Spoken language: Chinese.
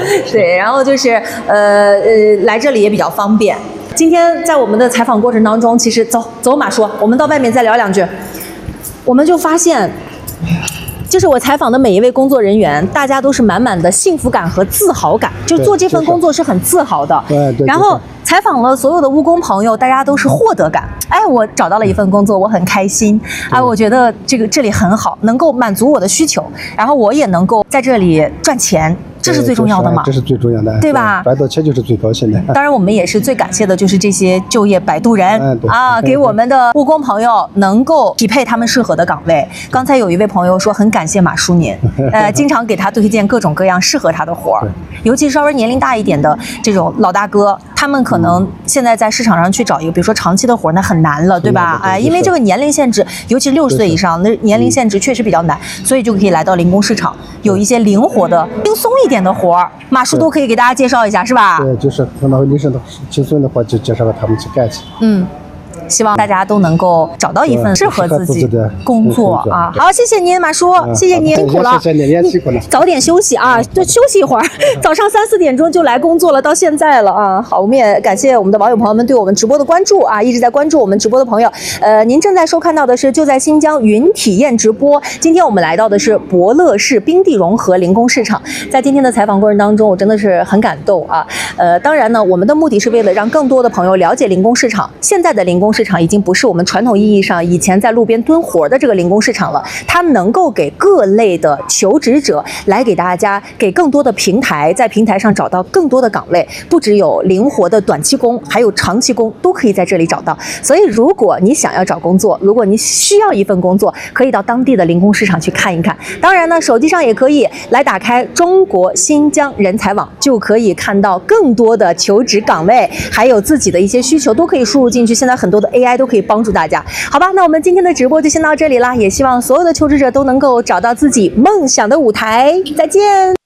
对，然后就是来这里也比较方便。今天在我们的采访过程当中，其实走马叔，我们到外面再聊两句，我们就发现。就是我采访的每一位工作人员，大家都是满满的幸福感和自豪感，就做这份工作是很自豪的。 对。 然后采访了所有的务工朋友，大家都是获得感。哎，我找到了一份工作，我很开心。哎，我觉得这里很好，能够满足我的需求，然后我也能够在这里赚钱。这是最重要的嘛？ 这是最重要的， 对吧？ 赚到钱就是最高兴的。 当然，我们也是最感谢的，就是这些就业摆渡人给我们的务工朋友能够匹配他们适合的岗位。刚才有一位朋友说很感谢马叔您，经常给他推荐各种各样适合他的活儿，尤其稍微年龄大一点的这种老大哥，他们可能现在在市场上去找一个，比如说长期的活儿，那很难了，对吧？哎，因为这个年龄限制，尤其60岁以上，那年龄限制确实比较难，所以就可以来到零工市场，有一些灵活的、轻松一点的活儿，马叔都可以给大家介绍一下，是吧？ 对，就是碰到女生的轻松的话，就介绍给他们去干去。 希望大家都能够找到一份适合自己的工作啊！好，谢谢您，马叔，谢谢您，辛苦了， 谢谢您，辛苦了， 早点休息啊，就休息一会儿。早上3、4点钟就来工作了，到现在了啊！好，我们也感谢我们的网友朋友们对我们直播的关注啊，一直在关注我们直播的朋友。您正在收看到的是就在新疆云体验直播。今天我们来到的是博乐市冰地融合零工市场，在今天的采访过程当中，我真的是很感动啊。当然呢，我们的目的是为了让更多的朋友了解零工市场。现在的零工市场已经不是我们传统意义上以前在路边蹲活的这个零工市场了，它能够给各类的求职者来给大家给更多的平台，在平台上找到更多的岗位，不只有灵活的短期工，还有长期工都可以在这里找到。所以如果你想要找工作，如果你需要一份工作，可以到当地的零工市场去看一看。当然呢，手机上也可以来打开中国新疆人才网，就可以看到更多的求职岗位，还有自己的一些需求都可以输入进去。现在很多的 AI 都可以帮助大家，好吧？那我们今天的直播就先到这里啦，也希望所有的求职者都能够找到自己梦想的舞台。再见。